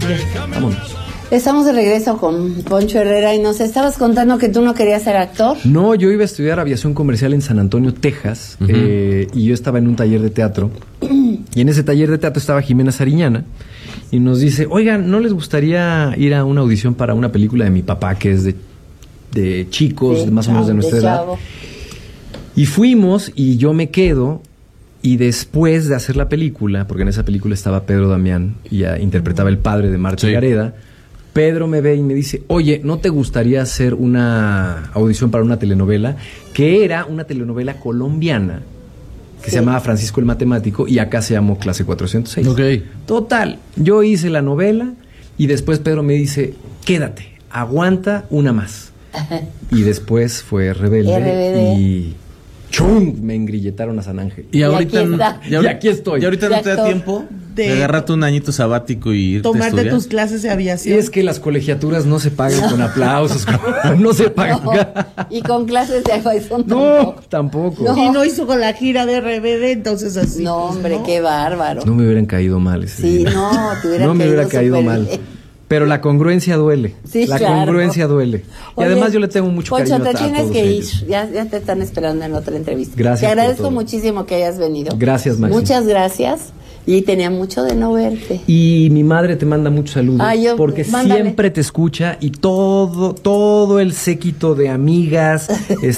Vámonos. Estamos de regreso con Poncho Herrera y nos estabas contando que tú no querías ser actor. No, yo iba a estudiar aviación comercial en San Antonio, Texas, y yo estaba en un taller de teatro. Y en ese taller de teatro estaba Jimena Sariñana y nos dice, oigan, ¿no les gustaría ir a una audición para una película de mi papá que es de chicos, Sí, más o menos de nuestra edad? chavo. Y fuimos y yo me quedo. Y después de hacer la película, porque en esa película estaba Pedro Damián y interpretaba el padre de Marta Gareda, Pedro me ve y me dice, oye, ¿no te gustaría hacer una audición para una telenovela? Que era una telenovela colombiana que se llamaba Francisco el Matemático y acá se llamó Clase 406. Ok. Total, yo hice la novela y después Pedro me dice, quédate, aguanta una más. Y después fue Rebelde. Y ¡chum! Me engrilletaron a San Ángel. Y ahorita aquí estoy. ¿Y ahorita no te da actor. tiempo de agarrarte un añito sabático y irte a Tomarte estudiar? tus clases de Y aviación. es que las colegiaturas no se pagan con aplausos, no se pagan. Y con clases de aviación No, tampoco. No. Y no hizo con la gira de RBD, entonces así. No, pues, hombre, ¿no? qué bárbaro. No me hubieran caído mal ese Sí, día. no, te hubiera No me hubiera caído súper mal. bien. Pero la congruencia duele. Sí, la claro. congruencia duele. Y Oye, además yo le tengo mucho Poncho, cariño te a tienes todos que ellos. ir. Ya te están esperando en otra entrevista. Gracias Te por agradezco todo. muchísimo que hayas venido. Gracias, Maxi. Muchas gracias. Y tenía mucho de no verte. Y mi madre te manda muchos saludos porque mándale. siempre te escucha y todo el séquito de amigas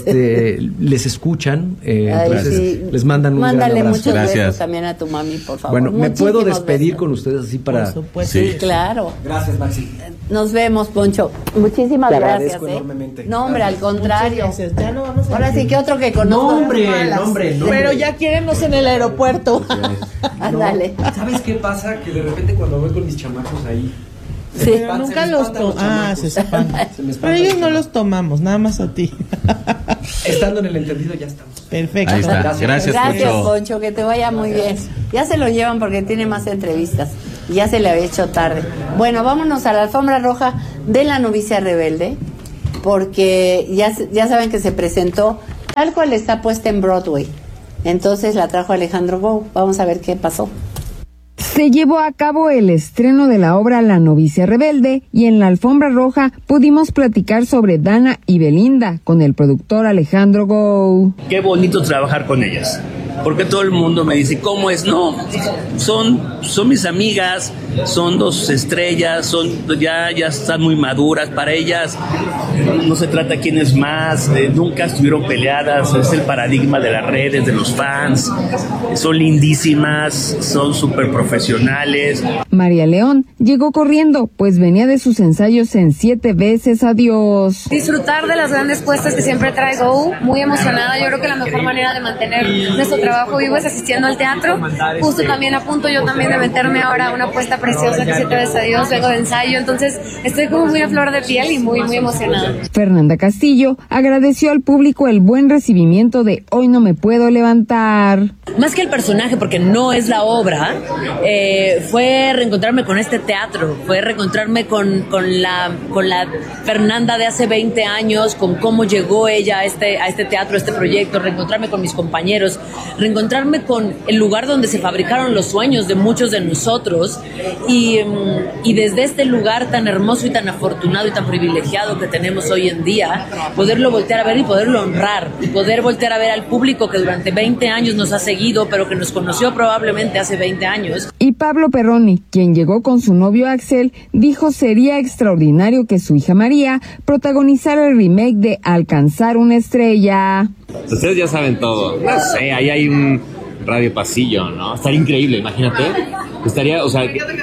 les escuchan, entonces sí. les mandan un Mándale gran abrazo. muchos besos Gracias. también a tu mami, por favor. Bueno, ¿me puedo Muchísimos despedir besos. con ustedes así para...? Por supuesto. Sí. Claro. Gracias, Maxi. Nos vemos, Poncho. Muchísimas Te gracias. agradezco enormemente. No, hombre, al contrario. Muchas gracias. Ya no vamos a Ahora sí que otro que conozco. Nombre. Pero ya quierenos en el aeropuerto. Ándale. ¿Sabes qué pasa? Que de repente cuando voy con mis chamacos ahí... Sí. Pero nunca los tomamos. Se espantan. Se me espantan Pero ellos los no chamacos. los tomamos, nada más a ti. Estando en el entendido ya estamos. Perfecto. Ahí está. Gracias, Poncho. Poncho, que te vaya muy bien. Ya se lo llevan porque tiene más entrevistas. Y ya se le había hecho tarde. Bueno, vámonos a la alfombra roja de La Novicia Rebelde, porque ya saben que se presentó tal cual está puesta en Broadway. Entonces la trajo Alejandro Gou. Vamos a ver qué pasó. Se llevó a cabo el estreno de la obra La Novicia Rebelde y en la alfombra roja pudimos platicar sobre Dana y Belinda con el productor Alejandro Gou. Qué bonito trabajar con ellas, porque todo el mundo me dice, ¿cómo es? No, son mis amigas, son dos estrellas, ya están muy maduras para ellas, no se trata quién es más, nunca estuvieron peleadas, es el paradigma de las redes, de los fans, son lindísimas, son súper profesionales. María León llegó corriendo, pues venía de sus ensayos en 7 veces Adiós. Disfrutar de las grandes puestas que siempre traigo, muy emocionada. Yo creo que la mejor manera de mantener nuestro trabajo vivo es asistiendo al teatro. Justo también a punto yo también de meterme ahora a una puesta preciosa que 7 veces Adiós, vengo de ensayo, entonces estoy como muy a flor de piel y muy emocionada. Fernanda Castillo agradeció al público el buen recibimiento de Hoy no me puedo levantar. Más que el personaje, porque no es la obra, fue reencontrarme con este teatro, fue reencontrarme con la Fernanda de hace 20 años, con cómo llegó ella a este teatro, a este proyecto, reencontrarme con mis compañeros, reencontrarme con el lugar donde se fabricaron los sueños de muchos de nosotros y desde este lugar tan hermoso y tan afortunado y tan privilegiado que tenemos hoy en día, poderlo voltear a ver y poderlo honrar y poder voltear a ver al público que durante 20 años nos ha seguido, pero que nos conoció probablemente hace 20 años. Y Pablo Perroni, quien llegó con su novio Axel, dijo sería extraordinario que su hija María protagonizara el remake de Alcanzar una estrella. Ustedes ya saben todo. No sé, ahí hay un radio pasillo, ¿no? Estaría increíble, imagínate. Estaría, o sea,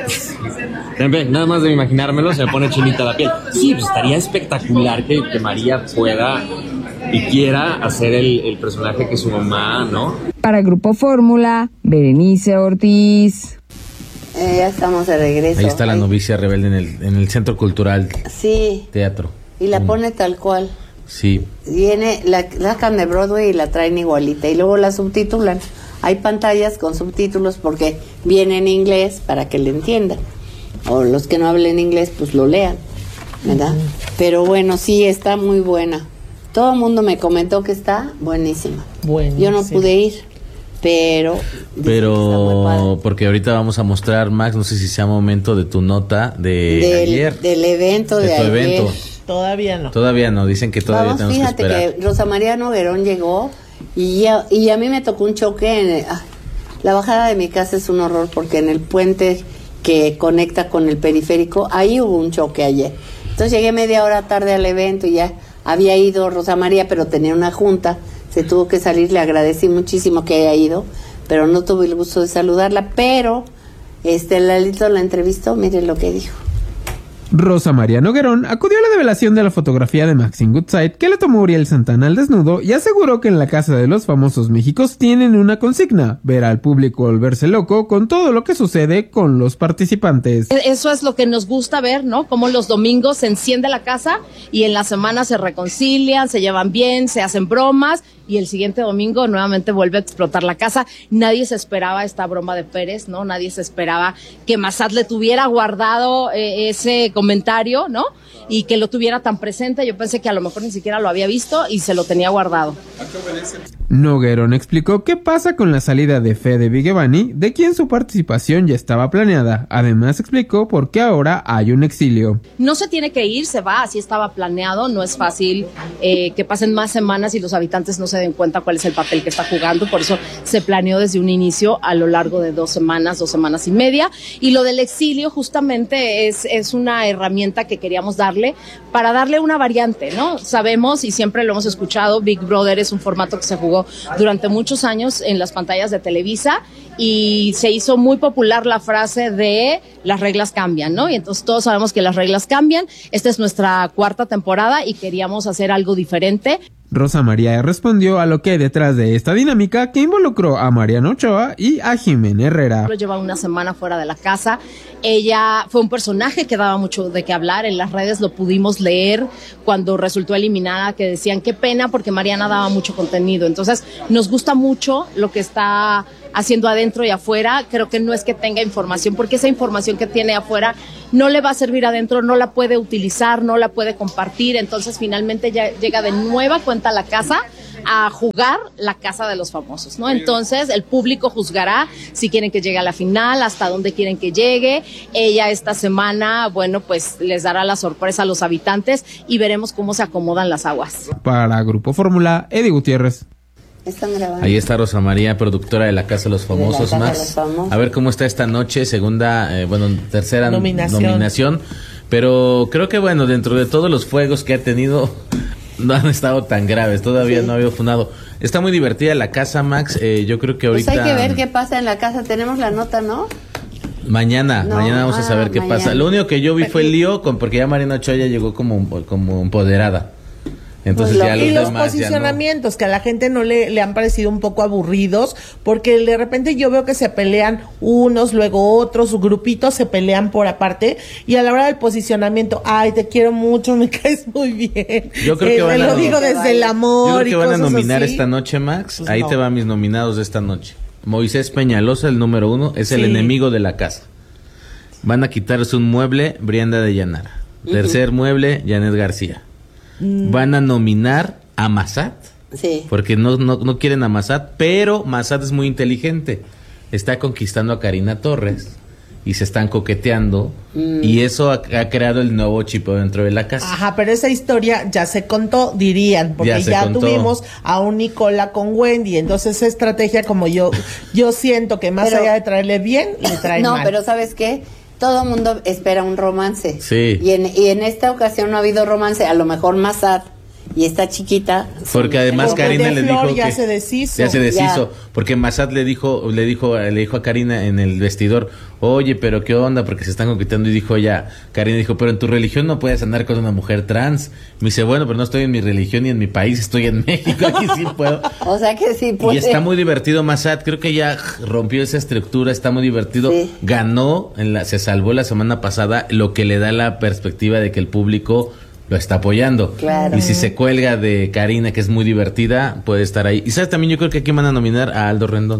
nada más de imaginármelo se me pone chinita la piel. Sí, pues estaría espectacular que María pueda y quiera hacer el personaje que su mamá, ¿no? Para Grupo Fórmula, Berenice Ortiz. Ya estamos de regreso. Ahí está La Novicia Rebelde en el Centro Cultural Sí, Teatro. y la pone tal cual. Sí. Viene, la sacan de Broadway y la traen igualita. Y luego la subtitulan. Hay pantallas con subtítulos porque viene en inglés para que le entiendan. O los que no hablen inglés, pues lo lean, ¿verdad? Pero bueno, sí, está muy buena. Todo el mundo me comentó que está buenísima. Buenísima. Yo no pude ir, pero porque ahorita vamos a mostrar, Max, no sé si sea momento de tu nota de ayer. Del evento de tu ayer. evento. Todavía no. Dicen que todavía tenemos que esperar. Fíjate que Rosa María Noguerón llegó y a mí me tocó un choque la bajada de mi casa es un horror porque en el puente que conecta con el periférico, ahí hubo un choque ayer. Entonces llegué media hora tarde al evento y ya había ido Rosa María, pero tenía una junta, se tuvo que salir, le agradecí muchísimo que haya ido, pero no tuve el gusto de saludarla, pero Lalito la entrevistó, miren lo que dijo. Rosa María Noguerón acudió a la develación de la fotografía de Maxine Goodside que le tomó Uriel Santana al desnudo y aseguró que en la Casa de los Famosos Méxicos tienen una consigna: ver al público volverse loco con todo lo que sucede con los participantes. Eso es lo que nos gusta ver, ¿no? Como los domingos se enciende la casa y en la semana se reconcilian, se llevan bien, se hacen bromas y el siguiente domingo nuevamente vuelve a explotar la casa. Nadie se esperaba esta broma de Pérez, ¿no? Nadie se esperaba que Massad le tuviera guardado ese comentario, ¿no? Y que lo tuviera tan presente. Yo pensé que a lo mejor ni siquiera lo había visto y se lo tenía guardado. Noguerón explicó qué pasa con la salida de Fede Vigevani, de quien su participación ya estaba planeada. Además explicó por qué ahora hay un exilio. No se tiene que ir, se va, así estaba planeado. No es fácil que pasen más semanas y los habitantes no se den cuenta cuál es el papel que está jugando. Por eso se planeó desde un inicio a lo largo de 2 semanas y media. Y lo del exilio justamente es una herramienta que queríamos darle para darle una variante, ¿no? Sabemos y siempre lo hemos escuchado, Big Brother es un formato que se jugó durante muchos años en las pantallas de Televisa y se hizo muy popular la frase de las reglas cambian, ¿no? Y entonces todos sabemos que las reglas cambian. Esta es nuestra 4ª temporada y queríamos hacer algo diferente. Rosa María respondió a lo que hay detrás de esta dinámica que involucró a Mariano Ochoa y a Jimena Herrera. Lleva una semana fuera de la casa. Ella fue un personaje que daba mucho de qué hablar. En las redes lo pudimos leer cuando resultó eliminada, que decían qué pena porque Mariana daba mucho contenido. Entonces nos gusta mucho lo que está haciendo adentro y afuera. Creo que no es que tenga información, porque esa información que tiene afuera no le va a servir adentro, no la puede utilizar, no la puede compartir. Entonces finalmente ya llega de nueva cuenta a la casa a jugar la Casa de los Famosos, ¿no? Entonces el público juzgará si quieren que llegue a la final, hasta dónde quieren que llegue. Ella esta semana, bueno, pues les dará la sorpresa a los habitantes y veremos cómo se acomodan las aguas. Para Grupo Fórmula, Eddie Gutiérrez. Están grabando. Ahí está Rosa María, productora de la Casa de los Famosos, Max. A ver cómo está esta noche, tercera nominación. Pero creo que bueno, dentro de todos los fuegos que ha tenido, no han estado tan graves, todavía no ha habido funado. Está muy divertida la casa, Max. Yo creo que ahorita... Pues hay que ver qué pasa en la casa. Tenemos la nota, ¿no? Mañana vamos a saber qué pasa. Lo único que yo vi fue el lío, porque ya Mariana Ochoa ya llegó como empoderada. Entonces pues ya los posicionamientos que a la gente no le han parecido un poco aburridos, porque de repente yo veo que se pelean unos, luego otros, grupitos se pelean por aparte, y a la hora del posicionamiento, ay, te quiero mucho, me caes muy bien. Yo creo que lo digo desde el amor. Yo creo que van a nominar así esta noche, Max. Pues ahí te van mis nominados de esta noche. Moisés Peñalosa, el número 1, es el enemigo de la casa. Van a quitarse un mueble, Brianda de Llanara. Tercer mueble, Janet García. Van a nominar a Massad, porque no quieren a Massad, pero Massad es muy inteligente, está conquistando a Karina Torres y se están coqueteando y eso ha creado el nuevo chipeo dentro de la casa. Ajá, pero esa historia ya se contó, dirían, porque ya tuvimos a un Nicola con Wendy, entonces esa estrategia, como yo siento que más allá de traerle bien, le trae mal. No, pero ¿sabes qué? Todo el mundo espera un romance. Sí. Y en esta ocasión no ha habido romance. A lo mejor Massad y esta chiquita. Porque además Karina le dijo ya que se deshizo. Ya se deshizo. Porque Massad le dijo a Karina en el vestidor, oye, pero qué onda, porque se están conquistando. Y dijo Karina dijo, pero en tu religión no puedes andar con una mujer trans. Me dice, bueno, pero no estoy en mi religión ni en mi país, estoy en México, aquí sí puedo. O sea que sí puede. Y está muy divertido Massad, creo que ya rompió esa estructura, está muy divertido. Sí. Ganó, se salvó la semana pasada, lo que le da la perspectiva de que el público lo está apoyando. Claro. Y si se cuelga de Karina, que es muy divertida, puede estar ahí. Y sabes, también yo creo que aquí van a nominar a Aldo Rendón.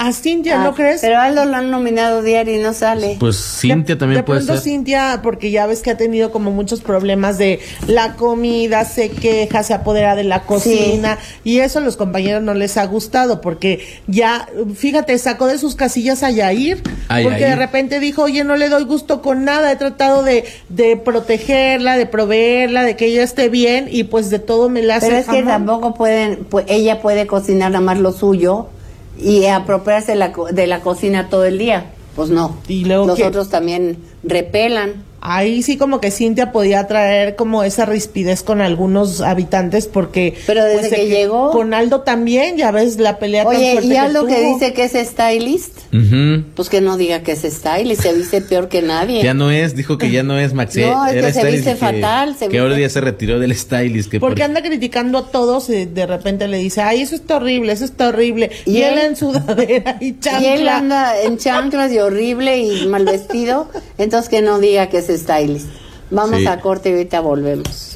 A Cintia, ¿no crees? Pero a Aldo lo han nominado diario y no sale. Pues Cintia también de puede pronto ser. Cintia, porque ya ves que ha tenido como muchos problemas de la comida, se queja, se apodera de la cocina, y eso a los compañeros no les ha gustado, porque ya, fíjate, sacó de sus casillas a Yair, porque de repente dijo, oye, no le doy gusto con nada, he tratado de protegerla, de proveerla, de que ella esté bien, y pues de todo me la hace. Pero es que tampoco ella puede cocinar nada más lo suyo y apropiarse de la cocina todo el día. Pues no. Y luego los otros también repelan. Ahí sí como que Cintia podía traer como esa rispidez con algunos habitantes, porque pero desde que llegó con Aldo también, ya ves la pelea tan fuerte. Y Aldo que dice que es stylist, pues que no diga que es stylist, se viste peor que nadie. Ya no es, dijo que ya no es Maxi. No, es que se viste fatal. Que ahora ya se retiró del stylist. Porque anda criticando a todos y de repente le dice, ay, eso está horrible, eso está horrible. Y él en sudadera y chancla. Y él anda en chanclas y horrible y mal vestido, entonces que no diga que es stylist. Vamos a corte y ahorita volvemos.